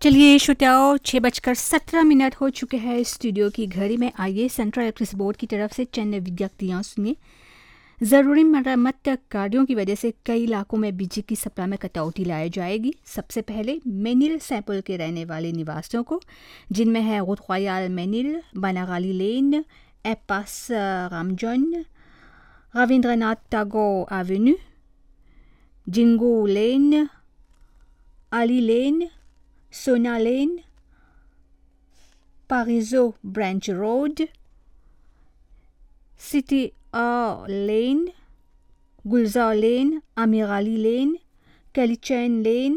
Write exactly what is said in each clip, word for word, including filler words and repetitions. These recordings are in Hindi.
चलिए श्रोताओं, छः बजकर सत्रह मिनट हो चुके हैं स्टूडियो की घड़ी में। आइए सेंट्रल इलेक्ट्रिसिटी बोर्ड की तरफ से चंद विज्ञप्तियाँ सुनिए। ज़रूरी मरम्मत कार्यों की वजह से कई इलाकों में बिजली की सप्लाई में कटौती लाई जाएगी। सबसे पहले मेनिल सैंपल के रहने वाले निवासियों को, जिनमें है रोयाल मेनिल, बनागाली लेन, एपास रामजन, रविंद्रनाथ टैगोर एवेन्यू, जिंगो लेन, अली लेन, सोना लेन, पारिजो ब्रांच रोड, सिटी आर लेन, गुलजार लेन, अमीर लेन, कैलीचैन लेन,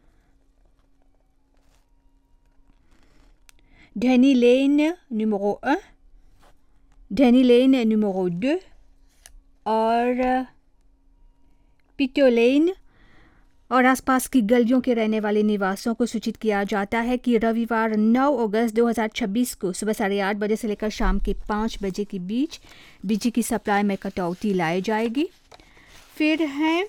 धनी लेन numéro un, धनी लेन numéro deux और पिटो लेन और आसपास की गलियों के रहने वाले निवासियों को सूचित किया जाता है कि रविवार नौ अगस्त दो हज़ार छब्बीस को सुबह साढ़े आठ बजे से लेकर शाम के पाँच बजे के बीच बिजली की सप्लाई में कटौती लाई जाएगी। फिर है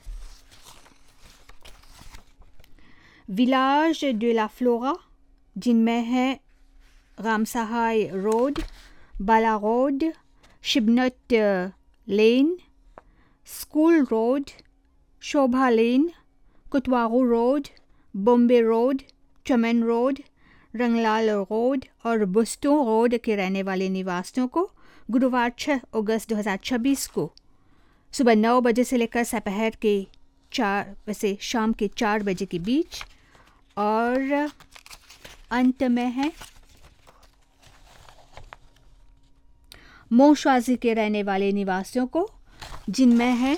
विलाज de la फ्लोरा, जिनमें है रामसहाय रोड, बाला रोड, शिबनट लेन, स्कूल रोड, शोभा लेन, कुतवारू रोड, बॉम्बे रोड, चमन रोड, रंगलाल रोड और बुस्टो रोड के रहने वाले निवासियों को गुरुवार छह अगस्त दो हज़ार छब्बीस को सुबह नौ बजे से लेकर दोपहर के चार बजे शाम के चार बजे के बीच, और अंत में है मोशाजी के रहने वाले निवासियों को, जिनमें है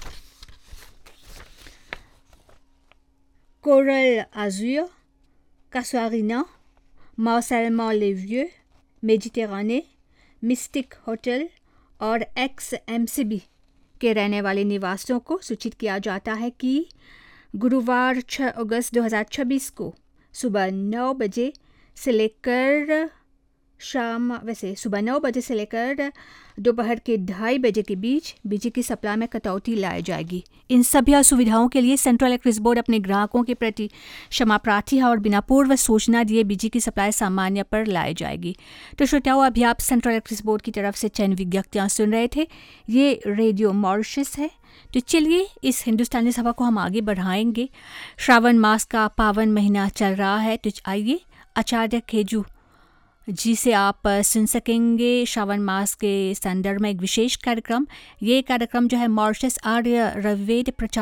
कोरल आजुर, कासुआरिना, मार्सेलमा ले विeux, मेडिटेराने, मिस्टिक होटल और एक्स एमसीबी के रहने वाले निवासियों को सूचित किया जाता है कि गुरुवार छह अगस्त दो हज़ार छब्बीस को सुबह नौ बजे से लेकर शाम वैसे सुबह नौ बजे से लेकर दोपहर के ढाई बजे के बीच बिजली की सप्लाई में कटौती लाई जाएगी। इन सभी असुविधाओं के लिए सेंट्रल इलेक्ट्रिसिटी बोर्ड अपने ग्राहकों के प्रति क्षमा प्रार्थी है और बिना पूर्व सूचना दिए बिजली की सप्लाई सामान्य पर लाई जाएगी। तो श्रोताओं, अभी आप सेंट्रल इलेक्ट्रिसिटी बोर्ड की तरफ से चंद विज्ञप्तियाँ सुन रहे थे। ये रेडियो मॉरिशस है। तो चलिए इस हिंदुस्तानी सभा को हम आगे बढ़ाएंगे। श्रावण मास का पावन महीना चल रहा है, तो आइए आचार्य खेजू जी से आप सुन सकेंगे श्रावण मास के संदर्भ में एक विशेष कार्यक्रम। ये कार्यक्रम जो है मॉरिशस आर्य रविवेद प्रचार